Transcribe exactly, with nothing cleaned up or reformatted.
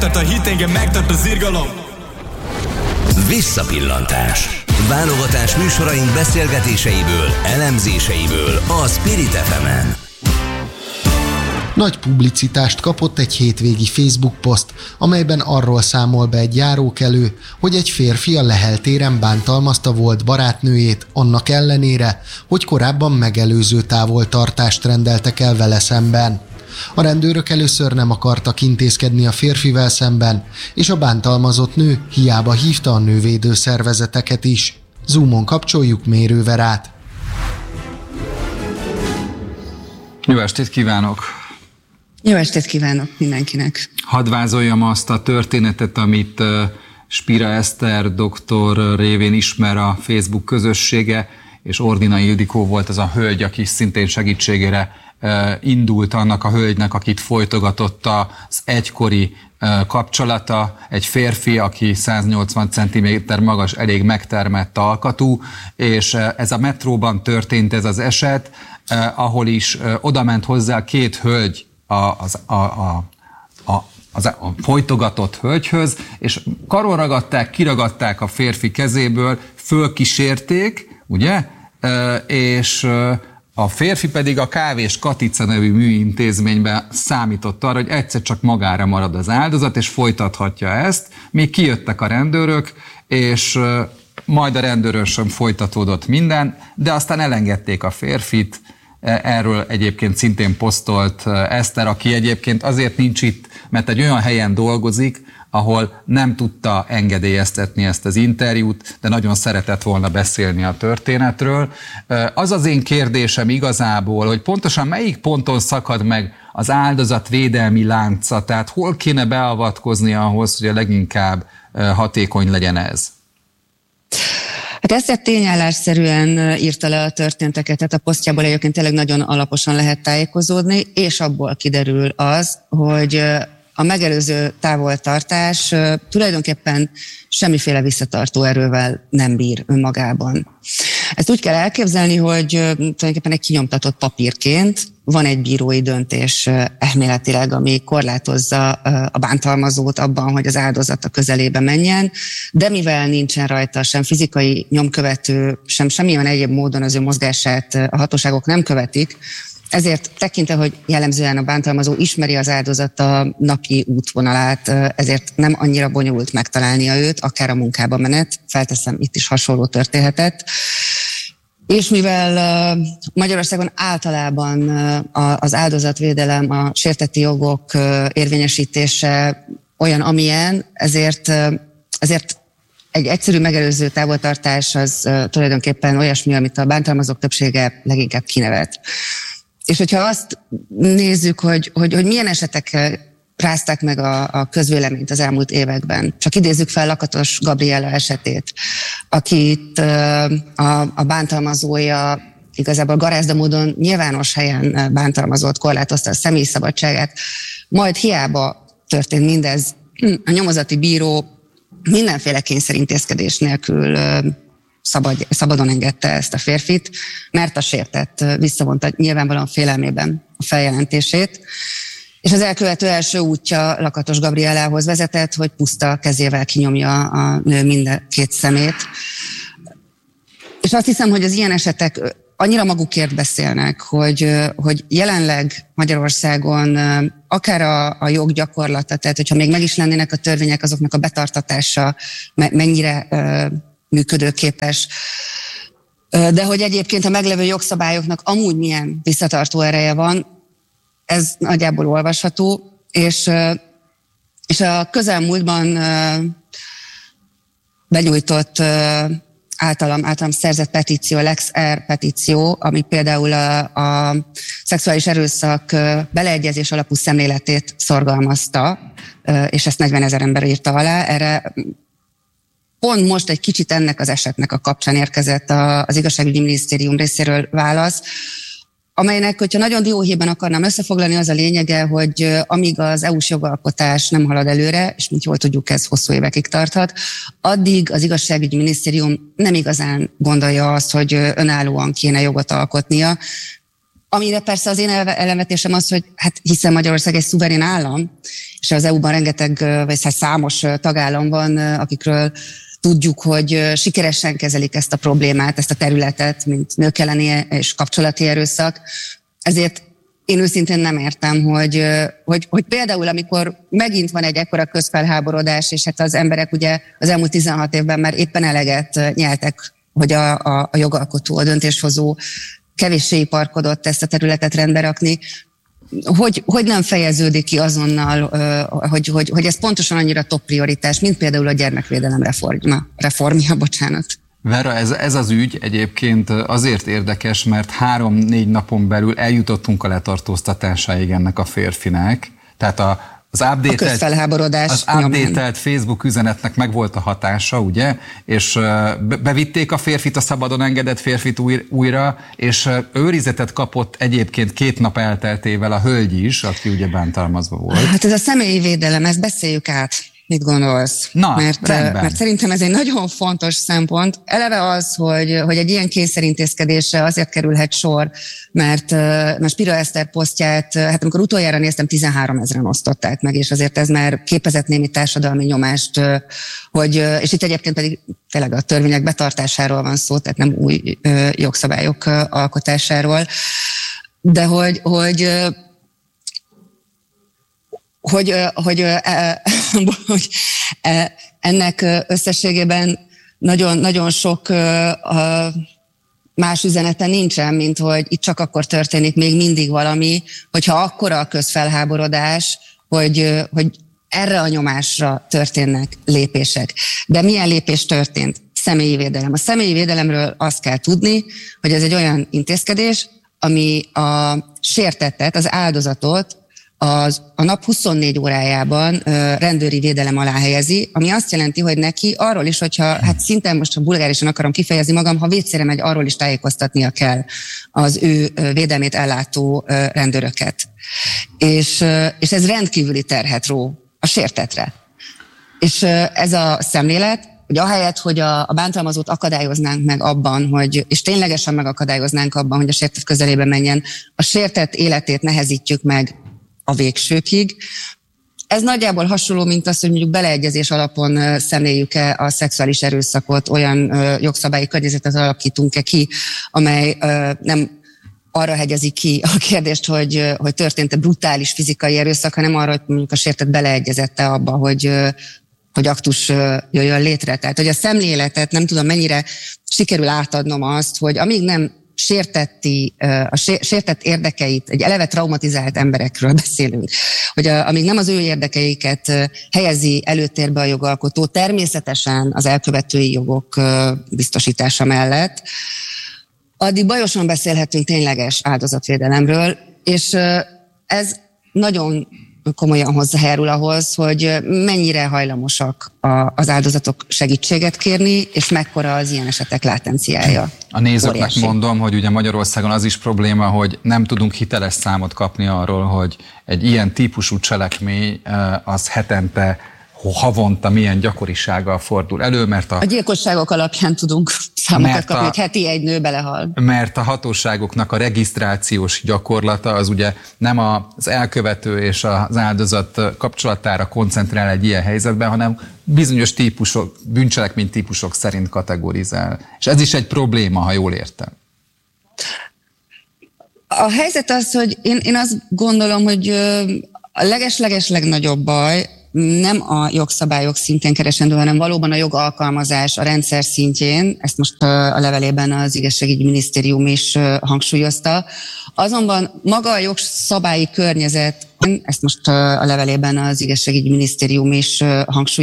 megtart a hit, engem megtart az irgalom. Visszapillantás. Válogatás műsoraink beszélgetéseiből, elemzéseiből a Spirit ef emen. Nagy publicitást kapott egy hétvégi Facebook poszt, amelyben arról számol be egy járókelő, hogy egy férfi a Lehel téren bántalmazta volt barátnőjét, annak ellenére, hogy korábban megelőző távoltartást rendeltek el vele szemben. A rendőrök először nem akartak intézkedni a férfivel szemben, és a bántalmazott nő hiába hívta a nővédő szervezeteket is. Zoomon kapcsoljuk Mérő Verát. Jó estét kívánok! Jó estét kívánok mindenkinek! Hadd vázoljam azt a történetet, amit Spira Eszter doktor révén ismer a Facebook közössége, és Ordinai Ildikó volt az a hölgy, aki szintén segítségére indult annak a hölgynek, akit folytogatott az egykori kapcsolata, egy férfi, aki száznyolcvan centiméter magas, elég megtermett alkatú, és ez a metróban történt ez az eset, ahol is odament hozzá két hölgy a, az, a, a, a, az, a folytogatott hölgyhöz, és karon ragadták, kiragadták a férfi kezéből, fölkísérték, ugye, és a férfi pedig a Kávés Katica nevű műintézményben számított arra, hogy egyszer csak magára marad az áldozat, és folytathatja ezt. Még kijöttek a rendőrök, és majd a rendőrösön folytatódott minden, de aztán elengedték a férfit. Erről egyébként szintén posztolt Eszter, aki egyébként azért nincs itt, mert egy olyan helyen dolgozik, ahol nem tudta engedélyeztetni ezt az interjút, de nagyon szeretett volna beszélni a történetről. Az az én kérdésem igazából, hogy pontosan melyik ponton szakad meg az áldozatvédelmi lánca, tehát hol kéne beavatkozni ahhoz, hogy a leginkább hatékony legyen ez? Hát Eszter tényállásszerűen írta le a történteket, tehát a posztjából egyébként tényleg nagyon alaposan lehet tájékozódni, és abból kiderül az, hogy a megelőző távoltartás tulajdonképpen semmiféle visszatartó erővel nem bír önmagában. Ezt úgy kell elképzelni, hogy tulajdonképpen egy kinyomtatott papírként van egy bírói döntés elméletileg, ami korlátozza a bántalmazót abban, hogy az áldozat a közelébe menjen, de mivel nincsen rajta sem fizikai nyomkövető, sem semmilyen egyéb módon az ő mozgását a hatóságok nem követik, ezért tekintve, hogy jellemzően a bántalmazó ismeri az áldozat a napi útvonalát, ezért nem annyira bonyolult megtalálnia őt, akár a munkába menet, felteszem, itt is hasonló történhetett. És mivel Magyarországon általában az áldozatvédelem, a sértetti jogok érvényesítése olyan, amilyen, ezért, ezért egy egyszerű megelőző távoltartás az tulajdonképpen olyasmi, amit a bántalmazók többsége leginkább kinevet. És hogyha azt nézzük, hogy, hogy, hogy milyen esetek rázták meg a, a közvéleményt az elmúlt években, csak idézzük fel Lakatos Gabriella esetét, akit a, a bántalmazója igazából garázda módon nyilvános helyen bántalmazott, korlátozta a személyi szabadságát, majd hiába történt mindez, a nyomozati bíró mindenféle kényszerintézkedés nélkül Szabad, szabadon engedte ezt a férfit, mert a sértett visszavonta nyilvánvalóan félelmében a feljelentését. És az elkövető első útja Lakatos Gabriellához vezetett, hogy puszta kezével kinyomja a nő mind két szemét. És azt hiszem, hogy az ilyen esetek annyira magukért beszélnek, hogy, hogy jelenleg Magyarországon akár a, a joggyakorlata, tehát hogyha még meg is lennének a törvények, azoknak a betartatása mennyire működőképes, de hogy egyébként a meglevő jogszabályoknak amúgy milyen visszatartó ereje van, ez nagyjából olvasható, és, és a közelmúltban benyújtott általam, általam szerzett petíció, Lex R petíció, ami például a, a szexuális erőszak beleegyezés alapú szemléletét szorgalmazta, és ezt negyvenezer ember írta alá, erre pont most egy kicsit ennek az esetnek a kapcsán érkezett az igazságügyi minisztérium részéről válasz, amelynek, hogyha nagyon dióhéjban akarnám összefoglalni, az a lényege, hogy amíg az é u-s jogalkotás nem halad előre, és mint jól tudjuk, ez hosszú évekig tarthat, addig az igazságügyi minisztérium nem igazán gondolja azt, hogy önállóan kéne jogot alkotnia, Amire persze az én ellenvetésem az, hogy hát hiszen Magyarország egy szuverén állam, és az é u-ban rengeteg, vagy számos tagállam van, akikről tudjuk, hogy sikeresen kezelik ezt a problémát, ezt a területet, mint nők elleni és kapcsolati erőszak. Ezért én őszintén nem értem, hogy, hogy, hogy például amikor megint van egy ekkora közfelháborodás, és hát az emberek ugye az elmúlt tizenhat évben már éppen eleget nyeltek, hogy a, a, a jogalkotó, a döntéshozó kevéssé iparkodott ezt a területet rendbe rakni, hogy, hogy nem fejeződik ki azonnal, hogy, hogy, hogy ez pontosan annyira top prioritás, mint például a gyermekvédelem reformja, reformja bocsánat. Vera, ez, ez az ügy egyébként azért érdekes, mert három-négy napon belül eljutottunk a letartóztatásáig ennek a férfinek. Tehát a, az update-elt, az update-elt Facebook üzenetnek megvolt a hatása, ugye? És bevitték a férfit, a szabadon engedett férfit új, újra, és őrizetet kapott egyébként két nap elteltével a hölgy is, aki ugye bántalmazva volt. Hát ez a személyi védelem, ezt beszéljük át. Mit gondolsz? Na, mert, mert szerintem ez egy nagyon fontos szempont. Eleve az, hogy, hogy egy ilyen kényszerintézkedésre azért kerülhet sor, mert, mert Spira Eszter posztját, hát amikor utoljára néztem, tizenhárom ezren osztották meg, és azért ez már képezett némi társadalmi nyomást, hogy, és itt egyébként pedig tényleg a törvények betartásáról van szó, tehát nem új jogszabályok alkotásáról, de hogy, hogy Hogy, hogy, hogy ennek összességében nagyon, nagyon sok más üzenete nincsen, mint hogy itt csak akkor történik még mindig valami, hogyha akkora a közfelháborodás, hogy, hogy erre a nyomásra történnek lépések. De milyen lépés történt? Személyi védelem. A személyi védelemről azt kell tudni, hogy ez egy olyan intézkedés, ami a sértettet, az áldozatot Az, a nap huszonnégy órájában ö, rendőri védelem alá helyezi, ami azt jelenti, hogy neki arról is, hogyha, hát szinte most a bulgárisan akarom kifejezni magam, ha vécére megy, arról is tájékoztatnia kell az ő ö, védelmét ellátó ö, rendőröket. És, ö, és ez rendkívüli terhet ró a sértetre. És ö, ez a szemlélet, hogy ahelyett, hogy a, a bántalmazót akadályoznánk meg abban, hogy, és ténylegesen megakadályoznánk abban, hogy a sértett közelébe menjen, a sértett életét nehezítjük meg a végsőkig. Ez nagyjából hasonló, mint az, hogy mondjuk beleegyezés alapon szemléljük-e a szexuális erőszakot, olyan jogszabályi környezetet alakítunk-e ki, amely nem arra hegyezi ki a kérdést, hogy, hogy történt-e brutális fizikai erőszak, hanem arra, hogy mondjuk a sértett beleegyezette abba, hogy, hogy aktus jöjjön létre. Tehát, hogy a szemléletet nem tudom, mennyire sikerül átadnom azt, hogy amíg nem sértetti, a sértett érdekeit, egy eleve traumatizált emberekről beszélünk, hogy a, amíg nem az ő érdekeiket helyezi előtérbe a jogalkotó, természetesen az elkövetői jogok biztosítása mellett, addig bajosan beszélhetünk tényleges áldozatvédelemről, és ez nagyon komolyan hozzájárul ahhoz, hogy mennyire hajlamosak az áldozatok segítséget kérni, és mekkora az ilyen esetek látenciája. A nézőknek óriási. Mondom, hogy ugye Magyarországon az is probléma, hogy nem tudunk hiteles számot kapni arról, hogy egy ilyen típusú cselekmény az hetente, havonta milyen gyakorisággal fordul elő, mert a... A gyilkosságok alapján tudunk számokat kapni, hogy heti egy nő belehal. Mert a hatóságoknak a regisztrációs gyakorlata az ugye nem az elkövető és az áldozat kapcsolatára koncentrál egy ilyen helyzetben, hanem bizonyos típusok, bűncselekmény típusok szerint kategorizál. És ez is egy probléma, ha jól értem. A helyzet az, hogy én, én azt gondolom, hogy a leges-leges legnagyobb baj nem a jogszabályok szintjén keresendő, hanem valóban a jogalkalmazás a rendszer szintjén, ezt most a levelében az Igazságügyi Minisztérium is hangsúlyozta. Azonban maga a jogszabályi környezet, ezt most a levelében az Igazságügyi Minisztérium is hangsúlyozta,